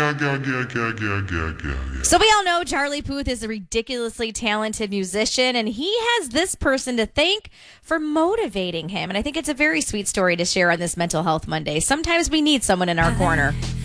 So we all know Charlie Puth is a ridiculously talented musician, and he has this person to thank for motivating him. And I think it's a very sweet story to share on this Mental Health Monday. Sometimes we need someone in our corner.